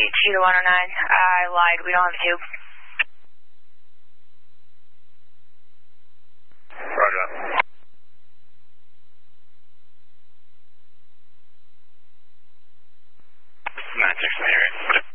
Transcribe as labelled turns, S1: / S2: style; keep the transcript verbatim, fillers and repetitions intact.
S1: Cheetah one oh nine. I lied. We don't have a tube.
S2: Roger. nine six,